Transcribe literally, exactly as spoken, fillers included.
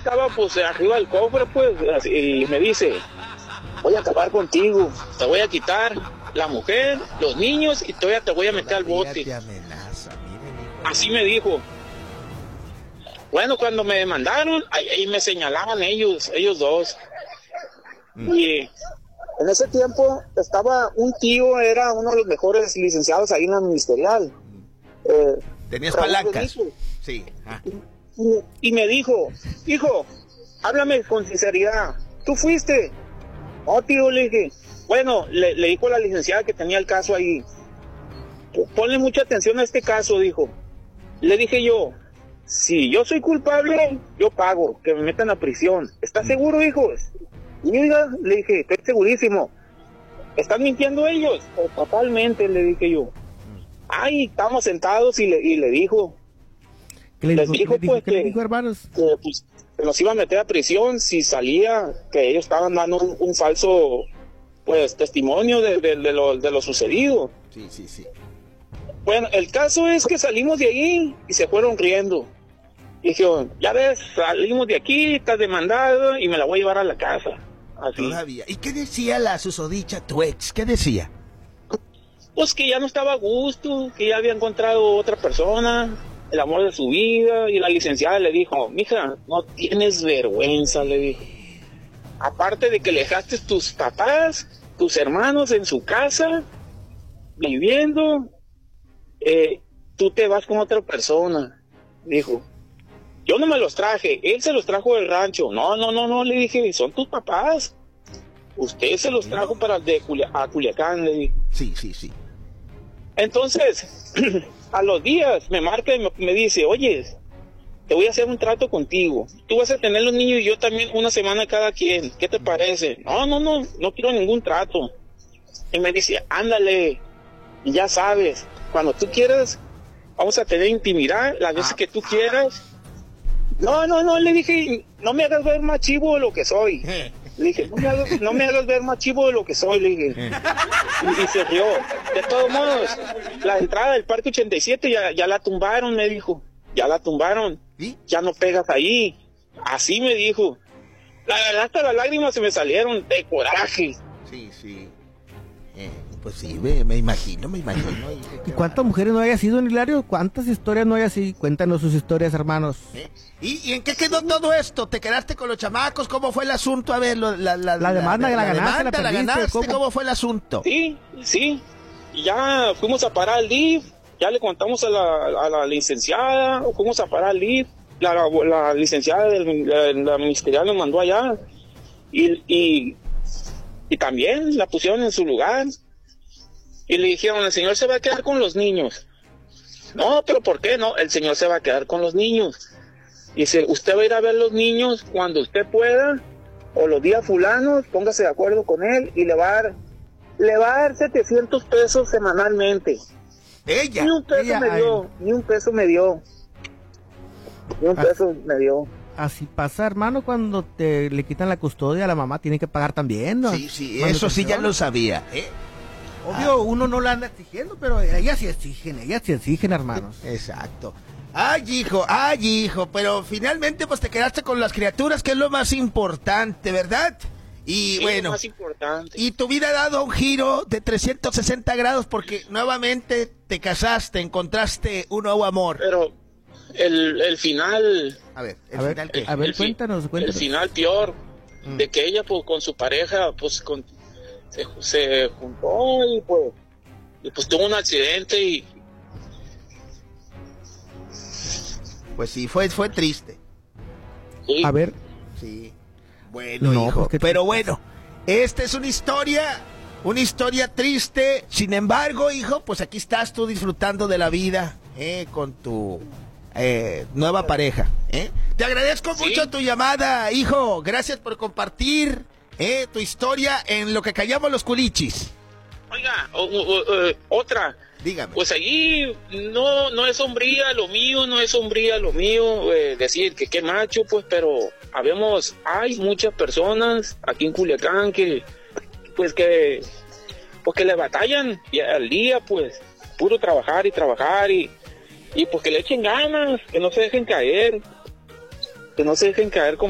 estaba pues arriba del cofre, pues, y me dice, voy a acabar contigo, te voy a quitar la mujer, los niños y todavía te voy a meter al bote. Te amenaza, miren, así me dijo. Bueno, cuando me demandaron, ahí, ahí me señalaban ellos, ellos dos. Mm. Y en ese tiempo estaba un tío, era uno de los mejores licenciados ahí en la ministerial. Eh, ¿Tenías palancas? Sí. Ah. Y, y me dijo, hijo, háblame con sinceridad, ¿tú fuiste? No, tío, le dije. Bueno, le, le dijo a la licenciada que tenía el caso ahí. Ponle mucha atención a este caso, dijo. Le dije yo, si yo soy culpable, yo pago, que me metan a prisión. ¿Estás seguro, hijo? Y oiga, le dije, estoy segurísimo. ¿Están mintiendo ellos? O totalmente, le dije yo. Ay, estábamos sentados y le, y le dijo. ¿Qué le les dijo, dijo, ¿qué pues, le dijo, que, dijo, hermanos? Que, pues, que nos iba a meter a prisión si salía, que ellos estaban dando un, un falso, pues, testimonio de, de, de, lo, de lo sucedido. Sí, sí, sí. Bueno, el caso es que salimos de ahí y se fueron riendo. Y dijeron, ya ves, salimos de aquí, estás demandado y me la voy a llevar a la casa. Así. Todavía. ¿Y qué decía la susodicha, tu ex? ¿Qué decía? Pues que ya no estaba a gusto, que ya había encontrado otra persona, el amor de su vida, y la licenciada le dijo, mija, no tienes vergüenza, le dijo. Aparte de que le dejaste tus papás, tus hermanos en su casa, viviendo, eh, tú te vas con otra persona, dijo. Yo no me los traje, él se los trajo del rancho. No, no, no, no, le dije, son tus papás. Usted se los trajo para de Culia- a Culiacán, le dije. Sí, sí, sí. Entonces, a los días me marca y me, me dice, oye, te voy a hacer un trato contigo. Tú vas a tener los niños y yo también una semana cada quien. ¿Qué te parece? No, no, no, no quiero ningún trato. Y me dice, ándale, ya sabes, cuando tú quieras, vamos a tener intimidad las veces ah. que tú quieras. No, no, no, le dije, no me hagas ver más chivo de lo que soy. Le dije, no me hagas, no me hagas ver más chivo de lo que soy, le dije. Y, y se rió. De todos modos, la entrada del Parque ochenta y siete ya, ya la tumbaron, me dijo. Ya la tumbaron. ¿Sí? Ya no pegas ahí. Así me dijo. La verdad, hasta las lágrimas se me salieron de coraje. Sí, sí. Eh, pues sí, me, me imagino, me imagino. ¿Y cuántas mujeres no haya sido en Hilario? ¿Cuántas historias no haya sido? Cuéntanos sus historias, hermanos. ¿Eh? ¿Y, ¿Y en qué quedó todo esto? ¿Te quedaste con los chamacos? ¿Cómo fue el asunto? A ver, lo, la, la, la demanda, la, la, la, ganaste, demanda, la, la ganaste, ¿cómo? ¿Cómo fue el asunto? Sí, sí. Ya fuimos a parar al D I F, ya le contamos a la, a la licenciada, fuimos a parar al D I F, la, la, la licenciada de la, la ministerial nos mandó allá, y, y, y también la pusieron en su lugar, y le dijeron, el señor se va a quedar con los niños. No, pero ¿por qué no? El señor se va a quedar con los niños. Dice, usted va a ir a ver los niños cuando usted pueda, o los días fulanos, póngase de acuerdo con él, y le va a dar, le va a dar setecientos pesos semanalmente. Ella. Ni un peso ella, me dio, ay. ni un peso me dio. Ni un Ah. peso me dio. Así pasa, hermano, cuando te le quitan la custodia a la mamá, tiene que pagar también, ¿no? Sí, sí, eso sí ya lo sabía, ¿eh? Obvio, ah. uno no la anda exigiendo, pero ellas sí exigen, ellas sí exigen, hermanos. Exacto. Ay, hijo, ay, hijo, pero finalmente pues te quedaste con las criaturas, que es lo más importante, ¿verdad? Y Sí, bueno, lo más importante. y tu vida ha dado un giro de trescientos sesenta grados porque nuevamente te casaste, encontraste un nuevo amor. Pero el, el final, A ver, ¿el A ver, final qué? a ver, el, fi- cuéntanos, cuéntanos. el final peor, Mm. de que ella pues con su pareja pues con, se, se juntó y pues, y pues tuvo un accidente y Pues sí, fue, fue triste. y A ver, Sí. Bueno, No, hijo, pues, ¿qué te- pero bueno, esta es una historia, una historia triste. Sin embargo, hijo, pues aquí estás tú disfrutando de la vida, eh, con tu eh, nueva pareja, eh. Te agradezco Sí. mucho tu llamada, hijo. Gracias por compartir, eh, tu historia en lo que callamos los culichis. oiga, o- o- o- eh, otra. Dígame. Pues allí no no es sombría lo mío, no es sombría lo mío, eh, decir que qué macho, pues, pero habemos, hay muchas personas aquí en Culiacán que, pues que, pues que le batallan y al día, pues, puro trabajar y trabajar y, y pues que le echen ganas, que no se dejen caer, que no se dejen caer como